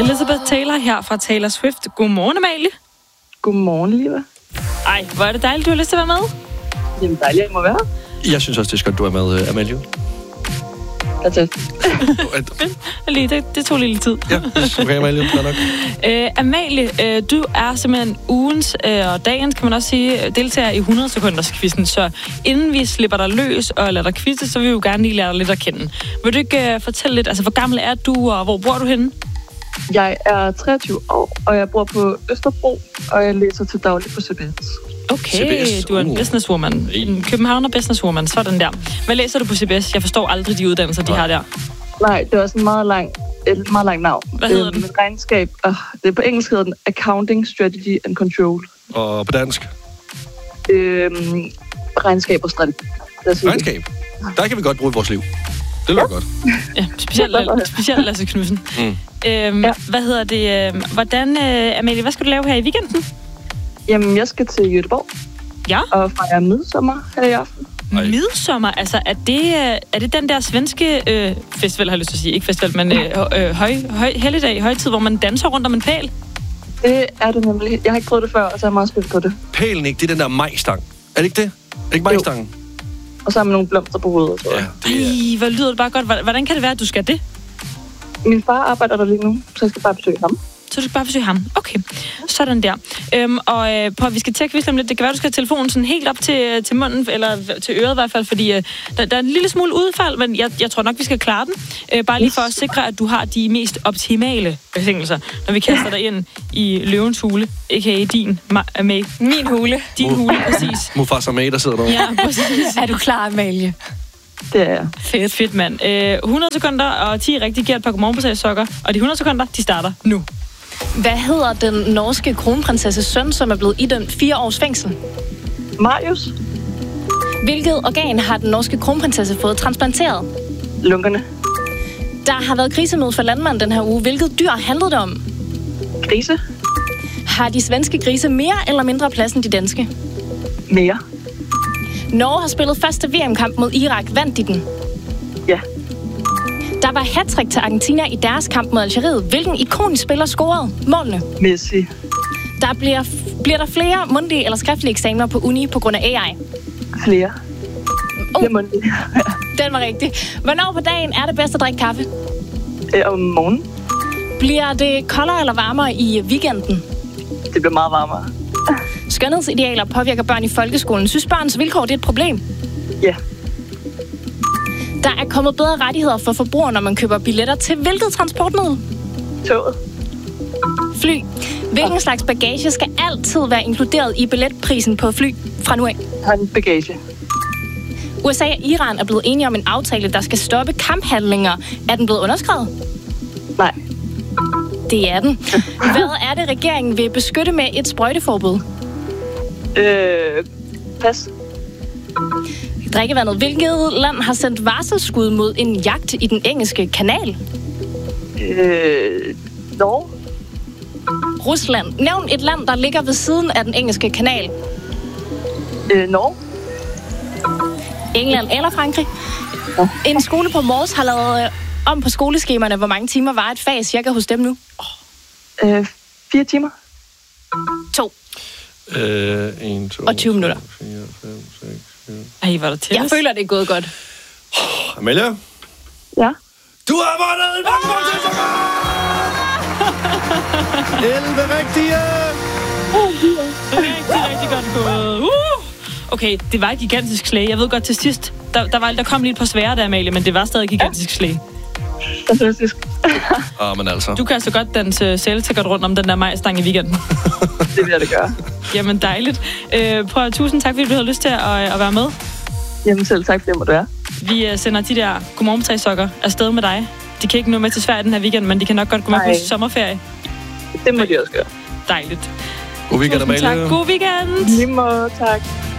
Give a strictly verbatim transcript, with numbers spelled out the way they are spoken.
Elizabeth Taylor her fra Taylor Swift. Godmorgen, Amalie. Godmorgen, Liva. Ej, hvor er det dejligt, du har lyst til at være med. Jamen, dejligt, at må være. Jeg synes også, det er skønt, du er med, Amalie. Fantastisk. Lige, det, det tog lidt tid. Ja, okay, Amalie. Det er nok. Øh, Amalie, øh, du er simpelthen ugens øh, og dagens, kan man også sige, deltager i hundrede sekunders quizzen. Så inden vi slipper dig løs og lader dig quizze, så vil vi jo gerne lige lære dig lidt at kende. Vil du ikke øh, fortælle lidt, altså hvor gammel er du, og hvor bor du henne? Jeg er treogtyve år, og jeg bor på Østerbro, og jeg læser til daglig på C B S. Okay, C B S. du er en businesswoman. En Københavner businesswoman, sådan der. Hvad læser du på C B S? Jeg forstår aldrig de uddannelser, de har der. Nej, det er også en meget lang, et meget lang navn. Hvad hedder den? Et regnskab. Uh, det er på engelsk hedder den Accounting, Strategy and Control. Og på dansk? Øhm, regnskab og strategi. Regnskab? Der kan vi godt bruge i vores liv. Det lyder ja. godt. Ja, specielt, specielt Lasse Knudsen. Mm. Øhm, ja. Hvad hedder det? Hvordan, øh, Amalie, hvad skal du lave her i weekenden? Jamen, jeg skal til Göteborg. Ja. Og fejre midsommer her i aften. Midsommer? Altså, er det, er det den der svenske øh, festival, har jeg lyst til at sige? Ikke festival, men øh, øh, høj, høj, helligdag, højtid, hvor man danser rundt om en pæl? Det er det nemlig. Jeg har ikke prøvet det før, og så er jeg meget spændt på det. Pælen, ikke? Det er den der majstang. Er det ikke det? Er det ikke majstangen? Og så har man nogle blomster på hovedet. Så. Ja, det er... Ej, hvor lyder det bare godt. Hvordan kan det være, at du skal det? Min far arbejder der lige nu, så jeg skal bare besøge ham. Så du skal bare besøge ham. Okay, sådan der. Øhm, og øh, på, vi skal til at quizze lidt. Det kan være, du skal have telefonen sådan helt op til, til munden, eller til øret i hvert fald, fordi øh, der, der er en lille smule udfald, men jeg, jeg tror nok, vi skal klare den. Øh, bare lige for at sikre, at du har de mest optimale betingelser, når vi kaster dig ind i løvens hule, a k a din, ma- med min hule. Din hule, præcis. Mufasa May, der sidder derovre. Ja, præcis. Er du klar, Amalie? Det er jeg. Fedt, fedt, mand. Øh, hundrede sekunder og ti rigtig giver et par godmorgenpåsagssokker, og de hundrede sekunder, de starter nu. Hvad hedder den norske kronprinsesses søn, som er blevet idømt fire års fængsel? Marius. Hvilket organ har den norske kronprinsesse fået transplanteret? Lungerne. Der har været krisemøde for landmand den her uge. Hvilket dyr handlede det om? Grise. Har de svenske grise mere eller mindre plads end de danske? Mere. Norge har spillet første V M-kamp mod Irak. Vandt de den? Ja. Der var hat-trick til Argentina i deres kamp mod Algeriet. Hvilken ikonisk spiller scorede målene? Messi. Der bliver, bliver der flere mundtlige eller skriftlige eksamener på uni på grund af A I? Flere. Oh, Flere mundtlige. Den var rigtig. Hvornår på dagen er det bedst at drikke kaffe? Øh, om morgenen. Bliver det koldere eller varmere i weekenden? Det bliver meget varmere. Skønhedsidealer påvirker børn i folkeskolen. Synes børns vilkår, det er et problem? Ja. Der er kommet bedre rettigheder for forbrugere, når man køber billetter til hvilket transportmiddel? Toget. Fly. Hvilken slags bagage skal altid være inkluderet i billetprisen på fly fra nu af? Håndbagage. U S A og Iran er blevet enige om en aftale, der skal stoppe kamphandlinger. Er den blevet underskrevet? Nej. Det er den. Hvad er det, regeringen vil beskytte med et sprøjteforbud? Øh, pas. Drikkevandet. Hvilket land har sendt varselsskud mod en jagt i den engelske kanal? Øh, Norge. Rusland. Nævn et land, der ligger ved siden af den engelske kanal. Øh, Norge. England eller Frankrig. En skole på Mors har lavet øh, om på skoleskemaerne. Hvor mange timer var et fag cirka hos dem nu? Øh, fire timer. To. Øh, en, to, og tyve minutter. fire, fem, seks, syv. Ej, var der til. Jeg føler, det er gået godt. Amalie? Ja. Du har vundet en godmorgenpåsagssokker! elleve rigtige! Rigtig, rigtig godt gået. Uh! Okay, det var et gigantisk slag. Jeg ved godt til sidst, der, der, var, der kom lige et par svære der, Amalie, men det var stadig et gigantisk slag. Fantastisk. Ah, men altså. Du kan altså godt danse selvtækkert rundt om den der majstang i weekenden. Det vil jeg da gøre. Jamen dejligt. Øh, prøv at tusind tak, fordi du havde lyst til at, at være med. Jamen selv tak, for det må du være. Vi sender de der godmorgenpåsagssokker afsted med dig. De kan ikke nå med til Sverige den her weekend, men de kan nok godt gå med på sommerferie. Det må de også gøre. Dejligt. God weekend, Amalie. Tak. God weekend. Lige måde, tak.